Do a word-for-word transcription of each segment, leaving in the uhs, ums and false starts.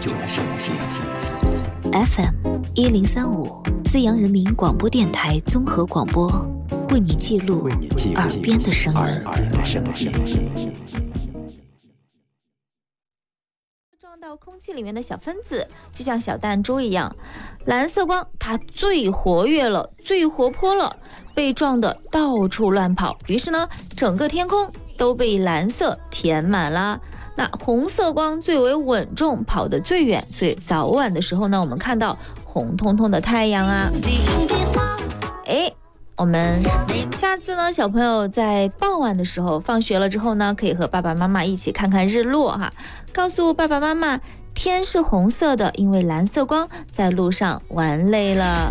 F M 一零三五，资阳人民广播电台综合广播，为你记录耳边的声音。 撞到空气里面的小分子，就像小弹珠一样，蓝色光它最活跃了，最活泼了，被撞得到处乱跑，于是呢，整个天空都被蓝色填满了。那红色光最为稳重，跑得最远，所以早晚的时候呢，我们看到红彤彤的太阳啊。哎，我们下次呢，小朋友在傍晚的时候放学了之后呢，可以和爸爸妈妈一起看看日落哈，告诉爸爸妈妈天是红色的，因为蓝色光在路上玩累了。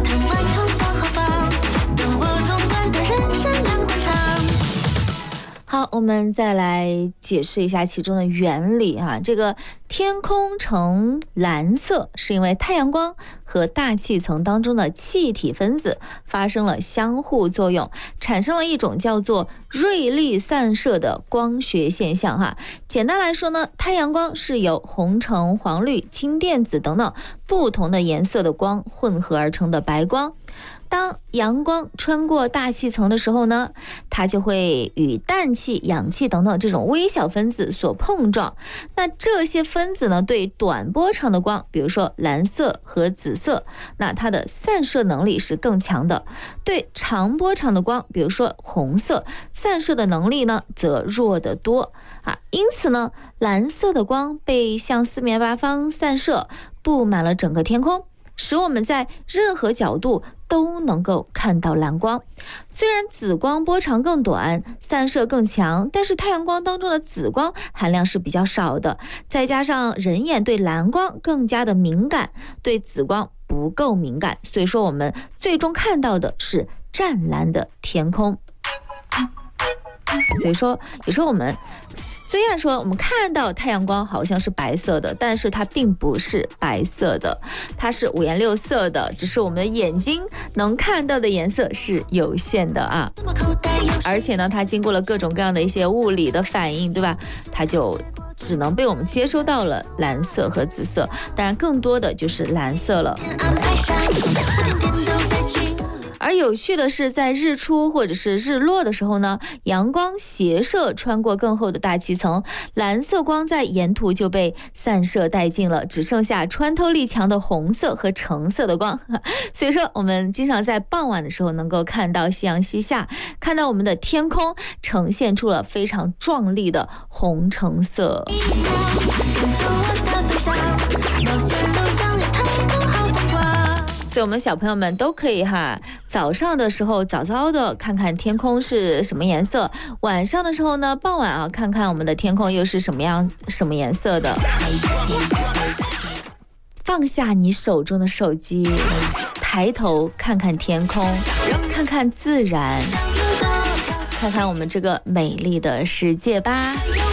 好，我们再来解释一下其中的原理啊。这个天空呈蓝色，是因为太阳光和大气层当中的气体分子发生了相互作用，产生了一种叫做锐利散射的光学现象哈。简单来说呢，太阳光是由红橙黄绿氢电子等等不同的颜色的光混合而成的白光。当阳光穿过大气层的时候呢，它就会与氮气、氧气等等这种微小分子所碰撞。那这些分子呢，对短波长的光，比如说蓝色和紫色，那它的散射能力是更强的。对长波长的光，比如说红色，散射的能力呢则弱得多啊。因此呢，蓝色的光被向四面八方散射，布满了整个天空，使我们在任何角度都能够看到蓝光。虽然紫光波长更短，散射更强，但是太阳光当中的紫光含量是比较少的，再加上人眼对蓝光更加的敏感，对紫光不够敏感，所以说我们最终看到的是湛蓝的天空。所以说有时候我们虽然说我们看到太阳光好像是白色的，但是它并不是白色的，它是五颜六色的，只是我们的眼睛能看到的颜色是有限的啊。而且呢，它经过了各种各样的一些物理的反应，对吧？它就只能被我们接收到了蓝色和紫色，当然更多的就是蓝色了。而有趣的是，在日出或者是日落的时候呢，阳光斜射穿过更厚的大气层，蓝色光在沿途就被散射殆尽了，只剩下穿透力强的红色和橙色的光。所以说我们经常在傍晚的时候能够看到夕阳西下，看到我们的天空呈现出了非常壮丽的红橙色。所以我们小朋友们都可以哈，早上的时候早早的看看天空是什么颜色，晚上的时候呢，傍晚啊看看我们的天空又是什么样什么颜色的。放下你手中的手机，抬头看看天空，看看自然，看看我们这个美丽的世界吧。